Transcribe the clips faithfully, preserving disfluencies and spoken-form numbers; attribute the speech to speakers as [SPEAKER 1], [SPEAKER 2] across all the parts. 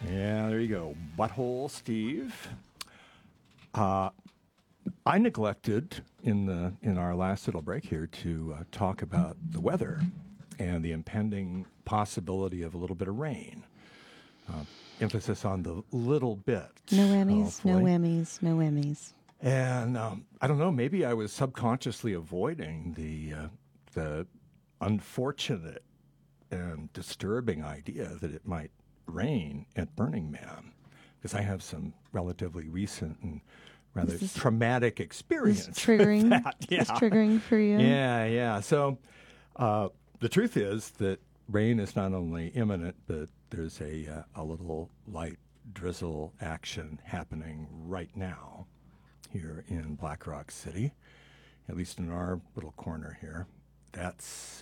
[SPEAKER 1] Yeah, there you go. Butthole Steve. Uh, I neglected in the in our last little break here to uh, talk about the weather and the impending possibility of a little bit of rain. Uh, emphasis on the little bit.
[SPEAKER 2] No whammies,
[SPEAKER 1] hopefully.
[SPEAKER 2] no whammies, no whammies.
[SPEAKER 1] And um, I don't know, maybe I was subconsciously avoiding the uh, the unfortunate and disturbing idea that it might rain at Burning Man, because I have some relatively recent and rather
[SPEAKER 2] This is-
[SPEAKER 1] traumatic experience.
[SPEAKER 2] It's triggering.
[SPEAKER 1] with that. Yeah.
[SPEAKER 2] It's triggering for you.
[SPEAKER 1] Yeah, yeah. So uh, the truth is that rain is not only imminent, but there's a uh, a little light drizzle action happening right now here in Black Rock City, at least in our little corner here. That's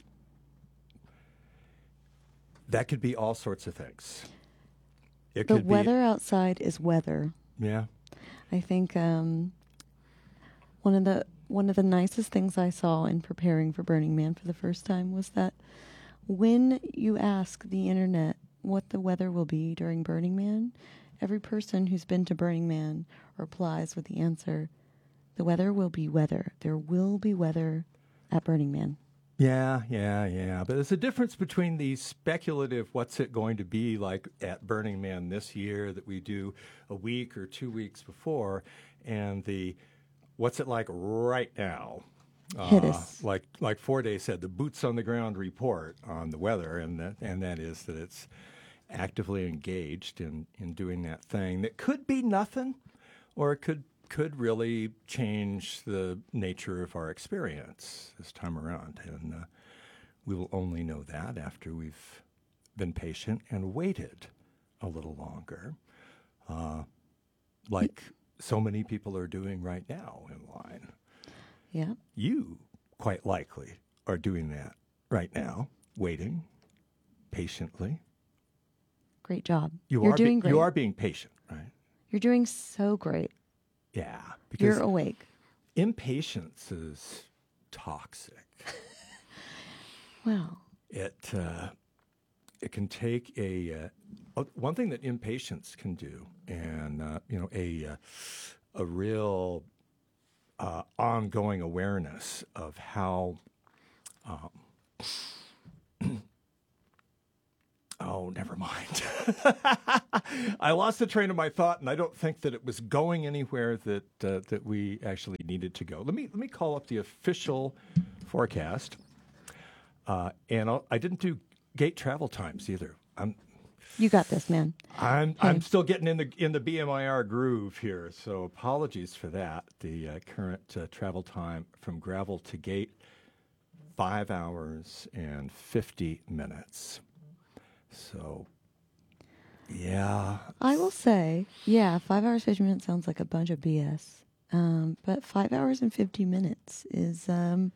[SPEAKER 1] that could be all sorts of things. It
[SPEAKER 2] The
[SPEAKER 1] could
[SPEAKER 2] weather outside is weather.
[SPEAKER 1] be, yeah.
[SPEAKER 2] I think um, one of the one of the nicest things I saw in preparing for Burning Man for the first time was that when you ask the internet what the weather will be during Burning Man, every person who's been to Burning Man replies with the answer, the weather will be weather. There will be weather at Burning Man.
[SPEAKER 1] Yeah, yeah, yeah. But there's a difference between the speculative, what's it going to be like at Burning Man this year that we do a week or two weeks before, and the what's it like right now.
[SPEAKER 2] Hit
[SPEAKER 1] Uh,
[SPEAKER 2] us.
[SPEAKER 1] like like Forday said, the boots on the ground report on the weather, and that, and that is that it's actively engaged in, in doing that thing that could be nothing, or it could could really change the nature of our experience this time around. And uh, we will only know that after we've been patient and waited a little longer, uh, like so many people are doing right now in line.
[SPEAKER 2] Yeah.
[SPEAKER 1] You, quite likely, are doing that right now, waiting patiently.
[SPEAKER 2] Great job.
[SPEAKER 1] You
[SPEAKER 2] You're
[SPEAKER 1] are
[SPEAKER 2] doing
[SPEAKER 1] be-
[SPEAKER 2] great.
[SPEAKER 1] You are being patient, right?
[SPEAKER 2] You're doing so great.
[SPEAKER 1] Yeah, because
[SPEAKER 2] You're awake.
[SPEAKER 1] impatience is toxic.
[SPEAKER 2] Wow.
[SPEAKER 1] It uh, it can take a uh, one thing that impatience can do, and uh, you know a uh, a real uh, ongoing awareness of how. Um, Oh, never mind. I lost the train of my thought, and I don't think that it was going anywhere that uh, that we actually needed to go. Let me let me call up the official forecast, uh, and I'll, I didn't do gate travel times either. I'm
[SPEAKER 2] You got this, man.
[SPEAKER 1] I'm
[SPEAKER 2] Hey.
[SPEAKER 1] I'm still getting in the in the B M I R groove here, so apologies for that. The uh, current uh, travel time from Gravel to Gate, five hours and fifty minutes. So, yeah.
[SPEAKER 2] I will say, yeah, five hours, fifty minutes sounds like a bunch of B S. Um, but five hours and fifty minutes is um,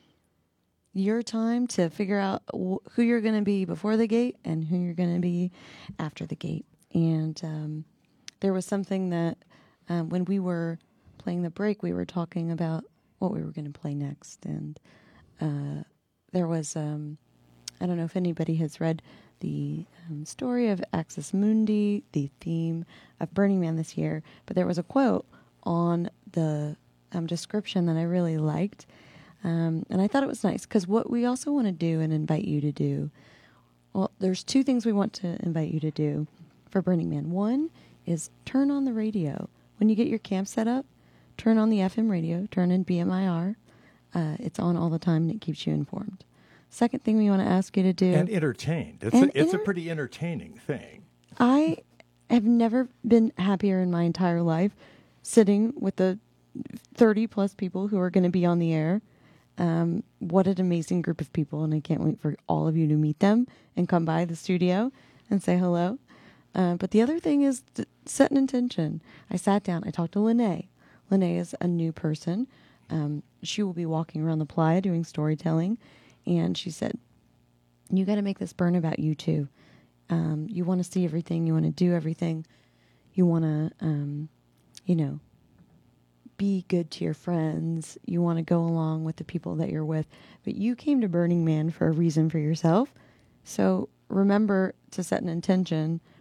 [SPEAKER 2] your time to figure out wh- who you're going to be before the gate and who you're going to be after the gate. And um, there was something that um, when we were playing the break, we were talking about what we were going to play next. And uh, there was, um, I don't know if anybody has read the um, story of Axis Mundi, the theme of Burning Man this year, but there was a quote on the um, description that I really liked, um, and I thought it was nice, because what we also want to do and invite you to do, well, there's two things we want to invite you to do for Burning Man. One is turn on the radio. When you get your camp set up, turn on the F M radio, turn in B M I R. Uh, it's on all the time, and it keeps you informed. Second thing we want to ask you to do.
[SPEAKER 1] And entertained. It's,
[SPEAKER 2] And
[SPEAKER 1] a, it's
[SPEAKER 2] enter-
[SPEAKER 1] a pretty entertaining thing.
[SPEAKER 2] I have never been happier in my entire life sitting with the thirty plus people who are going to be on the air. Um, what an amazing group of people, and I can't wait for all of you to meet them and come by the studio and say hello. Uh, but the other thing is to set an intention. I sat down. I talked to Lene. Lene is a new person. Um, she will be walking around the playa doing storytelling. And she said, you got to make this burn about you too. Um, you want to see everything. You want to do everything. You want to, um, you know, be good to your friends. You want to go along with the people that you're with. But you came to Burning Man for a reason for yourself. So remember to set an intention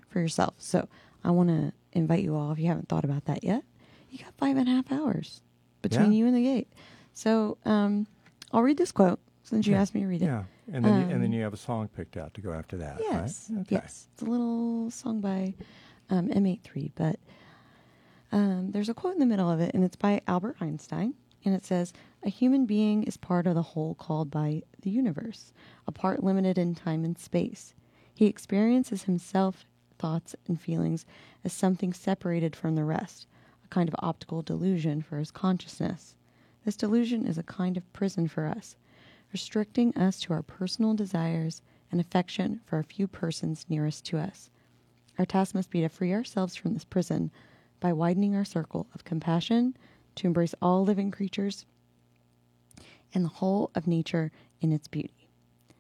[SPEAKER 2] for yourself. So I want to invite you all, if you haven't thought about that yet, you got five and a half hours between
[SPEAKER 1] Yeah.
[SPEAKER 2] you and the gate. So um, I'll read this quote since you
[SPEAKER 1] Yeah.
[SPEAKER 2] asked me to read it.
[SPEAKER 1] Yeah, and then you, and then
[SPEAKER 2] Um,
[SPEAKER 1] you have a song picked out to go after that,
[SPEAKER 2] Yes.
[SPEAKER 1] right? Okay.
[SPEAKER 2] Yes. It's a little song by um, M eighty-three, but um, there's a quote in the middle of it, and it's by Albert Einstein. And it says, "A human being is part of the whole called by the universe, a part limited in time and space. He experiences himself, thoughts, and feelings as something separated from the rest, a kind of optical delusion for his consciousness. This delusion is a kind of prison for us, restricting us to our personal desires and affection for a few persons nearest to us. Our task must be to free ourselves from this prison by widening our circle of compassion, to embrace all living creatures and the whole of nature in its beauty."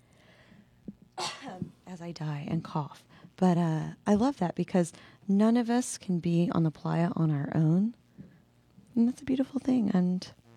[SPEAKER 2] As I die and cough. But uh, I love that because none of us can be on the playa on our own. And that's a beautiful thing. And